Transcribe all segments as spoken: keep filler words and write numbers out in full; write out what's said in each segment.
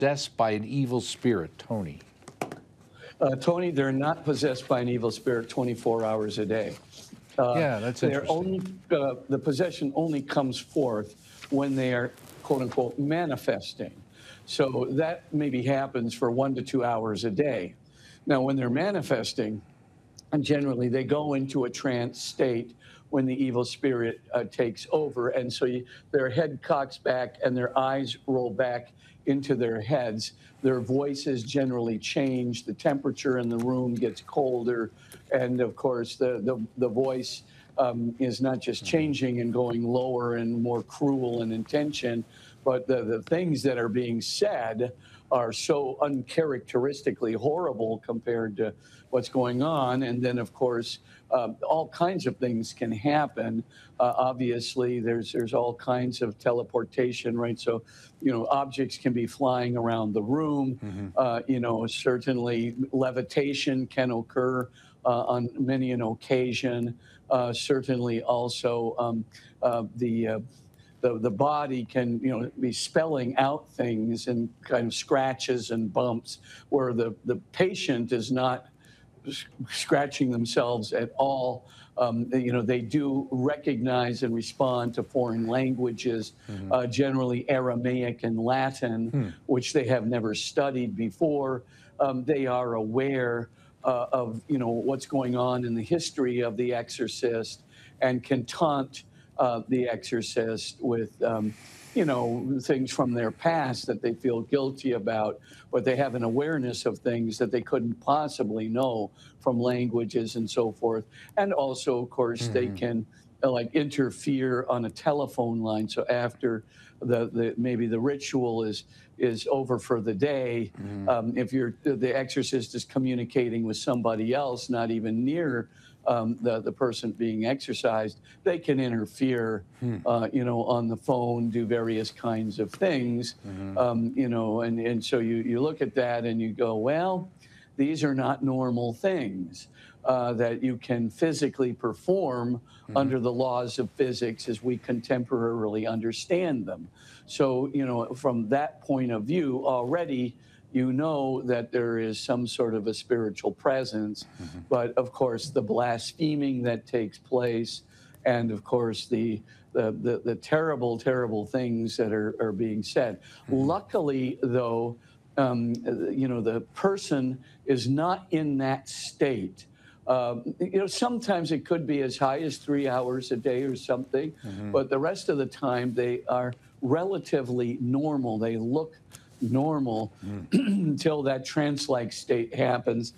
possessed by an evil spirit, Tony? Uh, Tony, they're not possessed by an evil spirit twenty-four hours a day. Uh, yeah, that's they're interesting. Only, uh, the possession only comes forth when they are, quote unquote, manifesting. So that maybe happens for one to two hours a day. Now, when they're manifesting, and generally they go into a trance state when the evil spirit uh, takes over. And so you, their head cocks back and their eyes roll back into their heads. Their voices generally change. The temperature in the room gets colder. And of course, the, the, the voice um, is not just changing and going lower and more cruel in intention, but the, the things that are being said are so uncharacteristically horrible compared to what's going on. And then, of course, um, all kinds of things can happen. Uh, obviously, there's there's all kinds of teleportation, right? So, you know, objects can be flying around the room. Mm-hmm. uh, you know, certainly levitation can occur uh, on many an occasion. Uh, certainly also um, uh, the uh, The, the body can, you know, be spelling out things and kind of scratches and bumps where the, the patient is not scratching themselves at all. Um, you know, they do recognize and respond to foreign languages, mm-hmm. uh, generally Aramaic and Latin, hmm. which they have never studied before. Um, they are aware uh, of, you know, what's going on in the history of the exorcist and can taunt Uh, the exorcist with, um, you know, things from their past that they feel guilty about, but they have an awareness of things that they couldn't possibly know from languages and so forth. And also, of course, mm-hmm. they can uh, like interfere on a telephone line. So after the, the maybe the ritual is is over for the day, mm-hmm. um, if you're the exorcist is communicating with somebody else, not even near Um, the, the person being exorcised, they can interfere, hmm. uh, you know, on the phone, do various kinds of things, mm-hmm. um, you know, and, and so you, you look at that and you go, well, these are not normal things uh, that you can physically perform mm-hmm. under the laws of physics as we contemporarily understand them. So, you know, from that point of view already, you know that there is some sort of a spiritual presence, mm-hmm. but of course the blaspheming that takes place, and of course the the the, the terrible, terrible things that are, are being said. Mm-hmm. Luckily, though, um, you know, the person is not in that state. Um, you know, sometimes it could be as high as three hours a day or something, mm-hmm. but the rest of the time they are relatively normal. They look normal mm. until that trance-like state happens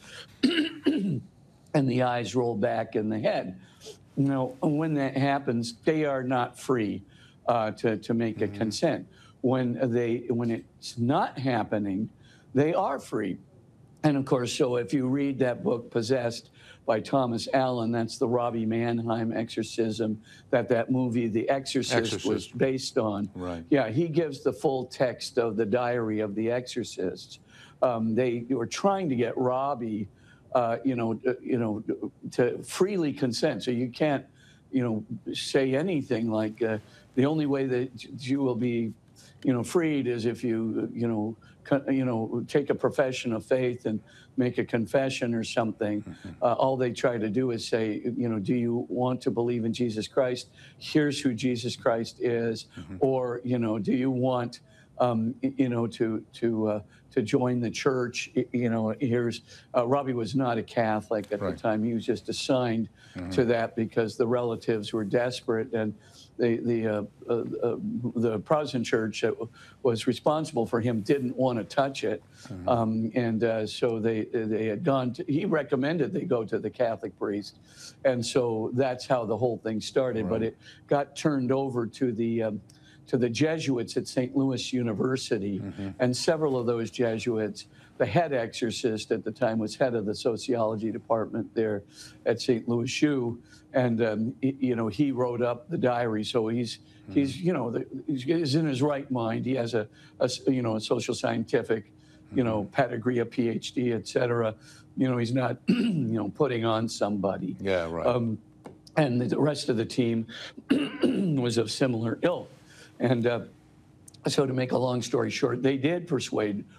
and the eyes roll back in the head. You know, when that happens, they are not free uh, to, to make mm-hmm. a consent. When they when it's not happening, they are free. And of course, so if you read that book, Possessed, by Thomas Allen, that's the Robbie Mannheim exorcism that that movie, The Exorcist, Exorcist. was based on. Right. Yeah, he gives the full text of the diary of the exorcists. Um, they were trying to get Robbie, uh, you know, uh, you know, to freely consent. So you can't, you know, say anything like uh, the only way that you will be, you know, freed is if you, you know, you know, take a profession of faith and make a confession or something. Mm-hmm. Uh, all they try to do is say, you know, do you want to believe in Jesus Christ? Here's who Jesus Christ is. Mm-hmm. Or, you know, do you want, um, you know, to to uh, to join the church? You know, here's uh, Robbie was not a Catholic at right. the time. He was just assigned mm-hmm. to that because the relatives were desperate, and the the uh, uh, uh, the Protestant church that was responsible for him didn't want to touch it, mm-hmm. um, and uh, so they they had gone. To, he recommended they go to the Catholic priest, and so that's how the whole thing started. Right. But it got turned over to the um, to the Jesuits at Saint Louis University, mm-hmm. and several of those Jesuits. The head exorcist at the time was head of the sociology department there at Saint Louis U, and um, he, you know he wrote up the diary. So he's mm-hmm. he's you know the, he's in his right mind. He has a, a you know a social scientific, mm-hmm. you know pedigree, a P H D, et cetera. You know he's not you know putting on somebody. Yeah, right. Um, and the rest of the team was of similar ilk, and. Uh, So to make a long story short, they did persuade